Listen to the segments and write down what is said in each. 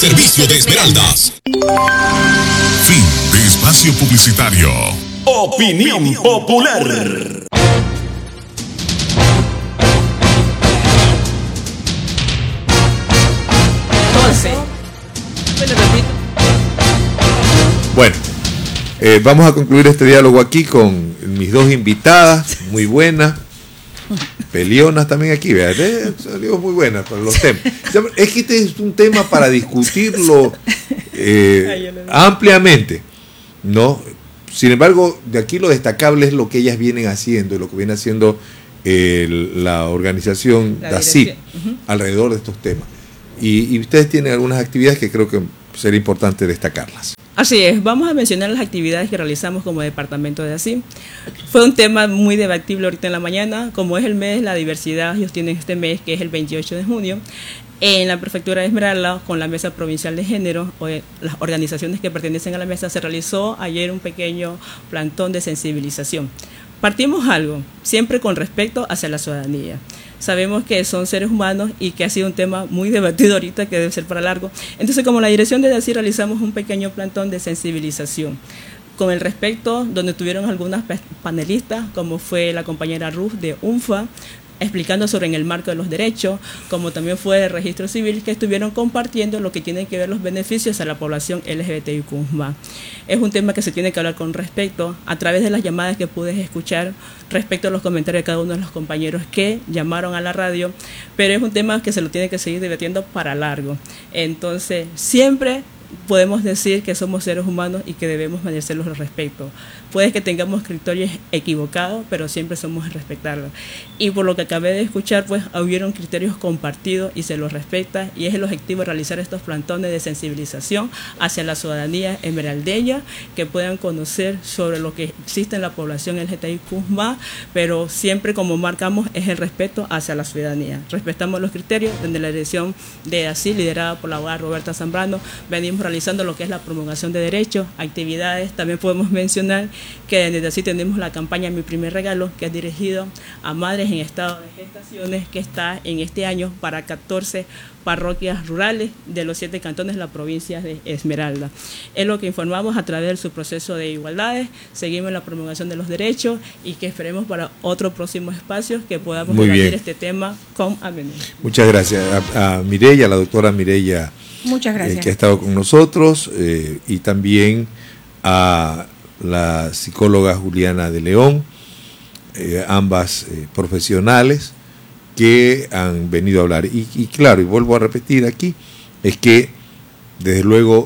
servicio de Esmeraldas. Fin de espacio publicitario. Opinión popular. Bueno, vamos a concluir este diálogo aquí con mis dos invitadas, muy buenas, peleonas también aquí, ¿verdad? Salió muy buenas para los temas. Es que este es un tema para discutirlo ampliamente, ¿no? Sin embargo, de aquí lo destacable es lo que ellas vienen haciendo y lo que viene haciendo la organización DACIP alrededor de estos temas. Y ustedes tienen algunas actividades que creo que sería importante destacarlas. Así es, vamos a mencionar las actividades que realizamos como departamento de DACIP. Fue un tema muy debatible ahorita en la mañana, como es el mes de la diversidad, ellos tienen este mes que es el 28 de junio. En la prefectura de Esmeralda, con la Mesa Provincial de Género, las organizaciones que pertenecen a la mesa, se realizó ayer un pequeño plantón de sensibilización. Partimos algo, siempre con respecto hacia la ciudadanía. Sabemos que son seres humanos y que ha sido un tema muy debatido ahorita, que debe ser para largo. Entonces, como la dirección de DACIP, realizamos un pequeño plantón de sensibilización. Con el respecto, donde tuvieron algunas panelistas, como fue la compañera Ruth de UNFA, explicando sobre en el marco de los derechos, como también fue el registro civil, que estuvieron compartiendo lo que tiene que ver los beneficios a la población LGBTIQ+. Es un tema que se tiene que hablar con respecto, a través de las llamadas que pude escuchar, respecto a los comentarios de cada uno de los compañeros que llamaron a la radio, pero es un tema que se lo tiene que seguir debatiendo para largo. Entonces, siempre podemos decir que somos seres humanos y que debemos merecerlos al respecto. Puede que tengamos criterios equivocados, pero siempre somos respetarlos. Y por lo que acabé de escuchar, pues hubieron criterios compartidos y se los respeta, y es el objetivo de realizar estos plantones de sensibilización hacia la ciudadanía esmeraldeña, que puedan conocer sobre lo que existe en la población LGBTIQ+, pero siempre, como marcamos, es el respeto hacia la ciudadanía. Respetamos los criterios, donde la dirección de DACIP, liderada por la abogada Roberta Zambrano, venimos realizando lo que es la promulgación de derechos, actividades. También podemos mencionar que desde así tenemos la campaña Mi Primer Regalo, que es dirigido a madres en estado de gestaciones, que está en este año para 14 parroquias rurales de los 7 cantones de la provincia de Esmeralda. Es lo que informamos a través de su proceso de igualdades. Seguimos la promulgación de los derechos y que esperemos para otro próximo espacio que podamos debatir este tema con amenidad. Muchas gracias a Mireya, a la doctora Mireya. Muchas gracias. Que ha estado con nosotros, y también a la psicóloga Juliana de León, ambas profesionales que han venido a hablar. Y claro, y vuelvo a repetir aquí, es que desde luego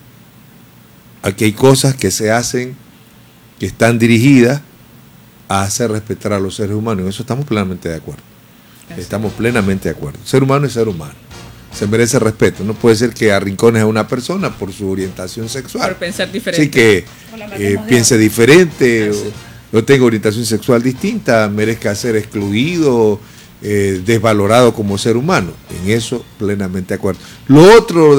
aquí hay cosas que se hacen que están dirigidas a hacer respetar a los seres humanos. En eso estamos plenamente de acuerdo. Estamos plenamente de acuerdo. Ser humano es ser humano. Se merece respeto. No puede ser que arrincones a una persona por su orientación sexual. Por pensar diferente. Sí, que piense diferente, o tenga orientación sexual distinta, merezca ser excluido, desvalorado como ser humano. En eso plenamente de acuerdo. Lo otro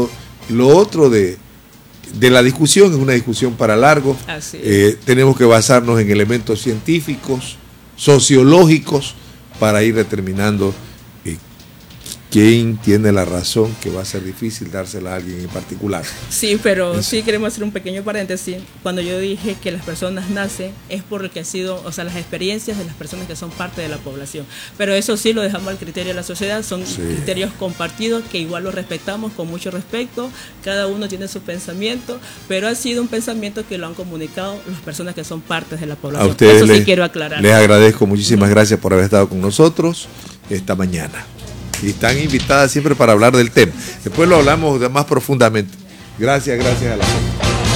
de la discusión es una discusión para largo. Tenemos que basarnos en elementos científicos, sociológicos, para ir determinando quién tiene la razón, que va a ser difícil dársela a alguien en particular. Sí, pero sí queremos hacer un pequeño paréntesis. Cuando yo dije que las personas nacen, es por lo que ha sido, o sea, las experiencias de las personas que son parte de la población. Pero eso sí lo dejamos al criterio de la sociedad, son criterios compartidos que igual los respetamos con mucho respeto, cada uno tiene su pensamiento, pero ha sido un pensamiento que lo han comunicado las personas que son partes de la población. A ustedes eso sí quiero aclarar. Les agradezco, muchísimas gracias por haber estado con nosotros esta mañana. Y están invitadas siempre para hablar del tema. Después lo hablamos más profundamente. Gracias a la gente.